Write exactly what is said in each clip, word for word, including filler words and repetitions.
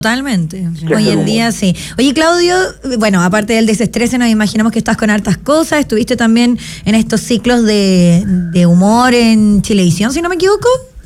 Totalmente. Hoy en día sí. Oye, Claudio, bueno, aparte del desestrés, nos imaginamos que estás con hartas cosas. Estuviste también en estos ciclos de, de humor en Chilevisión, si no me equivoco.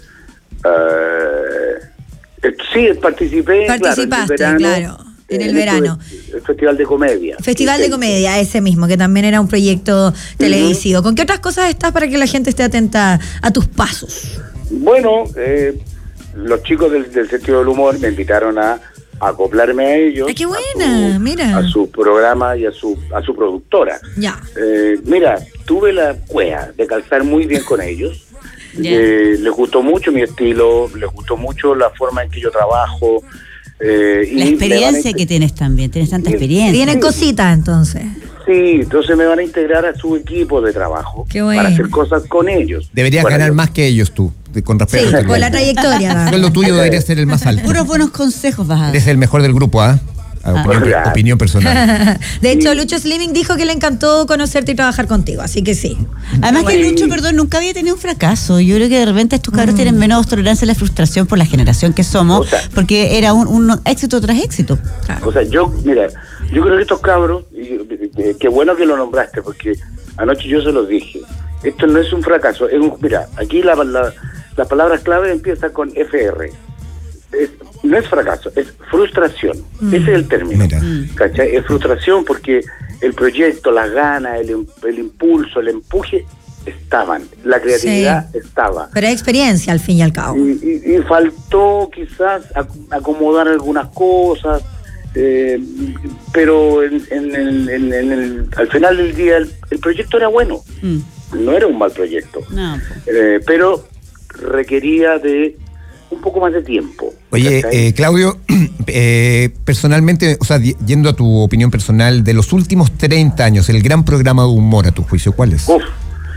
Uh, sí, participé. Participaste, claro, en el verano. Claro, en el en verano. El Festival de Comedia. Festival de Comedia, ese mismo, que también era un proyecto televisivo. Uh-huh. ¿Con qué otras cosas estás para que la gente esté atenta a tus pasos? Bueno, eh... los chicos del, del sentido del humor me invitaron a, a acoplarme a ellos. ¡Ay, qué buena! A su, mira. A su programa y a su a su productora. Ya. Eh, mira, tuve la cueva de calzar muy bien con ellos. Yeah. Eh, les gustó mucho mi estilo, les gustó mucho la forma en que yo trabajo. Eh, la y experiencia que tienes también, tienes tanta experiencia. Tienen cositas entonces. Sí, entonces me van a integrar a su equipo de trabajo. Qué bueno. Para hacer cosas con ellos. Deberías bueno, ganar yo... más que ellos tú, con respeto. Sí, con la trayectoria. Lo tuyo debería ser el más alto. Puros buenos consejos vas a dar. Eres el mejor del grupo, ¿ah? ¿eh? Opinión, ah. opinión personal. De hecho, Lucho Slimming dijo que le encantó conocerte y trabajar contigo, así que sí. Además que Lucho, perdón, nunca había tenido un fracaso. Yo creo que de repente estos cabros mm. tienen menos tolerancia a la frustración por la generación que somos, o sea, porque era un, un éxito tras éxito. Claro. O sea, yo, mira, yo creo que estos cabros, qué bueno que lo nombraste, porque anoche yo se los dije, esto no es un fracaso, es un, mira, aquí la, la, la palabra clave empieza con F R. Es, no es fracaso, es frustración. Mm. Ese es el término. ¿Cachai? Es frustración porque el proyecto, las ganas, el, el impulso, el empuje estaban, la creatividad sí. estaba. Pero hay experiencia al fin y al cabo. Y, y, y faltó quizás acomodar algunas cosas, eh, pero en, en, en, en, en el, al final del día el, el proyecto era bueno. Mm. No era un mal proyecto. No. Eh, pero requería de un poco más de tiempo. Oye, eh, Claudio, eh, personalmente, o sea, yendo a tu opinión personal, de los últimos treinta años, el gran programa de humor, a tu juicio, ¿cuál es? Uf,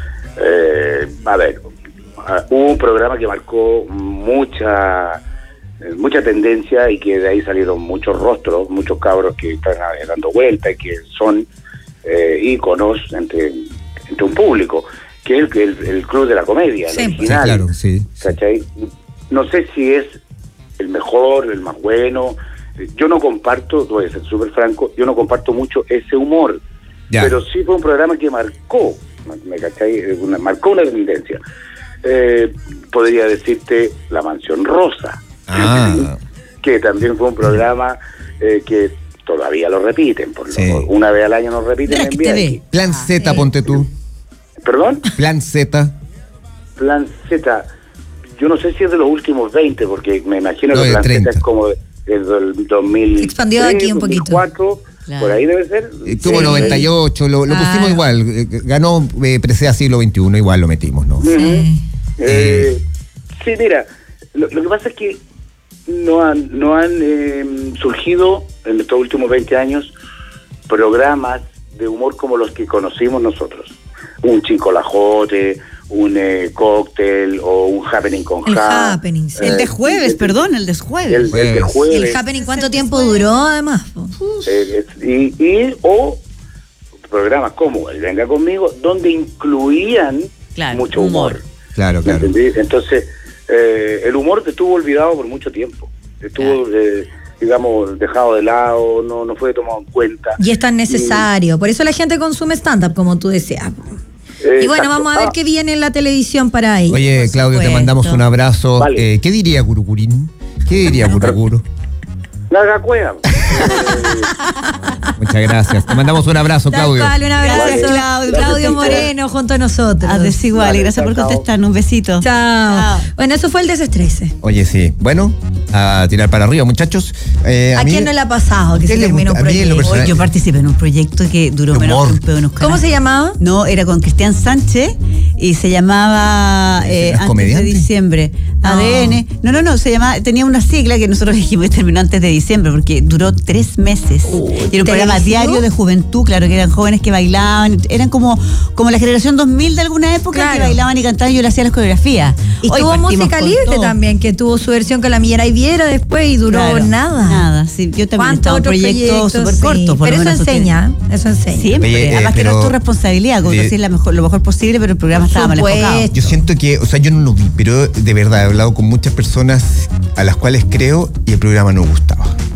eh, a ver, hubo un programa que marcó mucha mucha tendencia y que de ahí salieron muchos rostros, muchos cabros que están dando vuelta y que son eh, íconos entre, entre un público, que es el, el, el Club de la Comedia, sí, el original, sí, claro, sí, ¿cachai? Sí. No sé si es el mejor, el más bueno. Yo no comparto, voy a ser súper franco, yo no comparto mucho ese humor. Ya. Pero sí fue un programa que marcó, ¿me cachai? Una, marcó una tendencia. Eh, podría decirte La Mansión Rosa, ah. que también fue un programa eh, que todavía lo repiten. Por sí. lo, una vez al año nos repiten en viaje. Plan Z, ah, ponte tú. ¿Perdón? Plan Z. Plan Z. Yo no sé si es de los últimos veinte, porque me imagino no, que Plan treinta. Z es como del dos mil tres, expandió aquí un poquito. dos mil cuatro, claro. Por ahí debe ser. Como sí. noventa y ocho, lo, lo ah. pusimos igual. Ganó eh, Presea siglo veintiuno, igual lo metimos, ¿no? Sí, uh-huh. eh, sí mira, lo, lo que pasa es que no han, no han eh, surgido en estos últimos veinte años programas de humor como los que conocimos nosotros. Un Chico Lajote, un eh, cóctel o un happening con el ja, happening, sí. el de jueves, el, perdón, el de jueves. El, el de jueves. ¿Y el happening cuánto tiempo duró además? Eh, y, y o programas como el Venga Conmigo, donde incluían claro, mucho humor. humor. Claro, claro. ¿Entendí? Entonces, eh, el humor estuvo olvidado por mucho tiempo. Estuvo, claro. eh, digamos, dejado de lado, no, no fue tomado en cuenta. Y es tan necesario. Y, por eso la gente consume stand-up, como tú decías. Eh, y bueno, exacto. vamos a ver ah. qué viene en la televisión para ellos. Oye, Claudio, te mandamos un abrazo. Vale. Eh, ¿Qué diría Gurucurín? ¿Qué diría Gurucuro? Larga cueva. Muchas gracias. Te mandamos un abrazo, Claudio. Vale, un abrazo, gracias, Claudio. Claudio Moreno junto a nosotros. A desigual, vale, gracias chao, por contestarnos. Un besito. Chao. chao. Bueno, eso fue el desestrese. Oye, sí. Bueno, a tirar para arriba, muchachos. Eh, ¿A, ¿A quién no le ha pasado que se terminó un proyecto? Hoy yo participé en un proyecto que duró humor. menos que un pedo en Oscar. ¿Cómo se llamaba? No, era con Cristian Sánchez y se llamaba eh, antes de diciembre. No. A D N. No, no, no, se llamaba, tenía una sigla que nosotros dijimos terminó antes de diciembre porque duró tres meses. Uh, y era un programa diario de juventud, claro, que eran jóvenes que bailaban, eran como, como la generación dos mil de alguna época, claro. que bailaban y cantaban y yo le hacía las coreografías. Y Hoy tuvo música libre todo. También, que tuvo su versión con la Millera y Viera después y duró claro, nada. Nada, sí, yo también estaba en un proyecto súper sí. corto. Pero eso enseña, eso enseña. Siempre, Oye, eh, además pero, que no es tu responsabilidad, como eh, decir la mejor, lo mejor posible, pero el programa estábamos enfocados. Yo siento que, o sea, yo no lo vi, pero de verdad he hablado con muchas personas a las cuales creo y el programa no gustaba.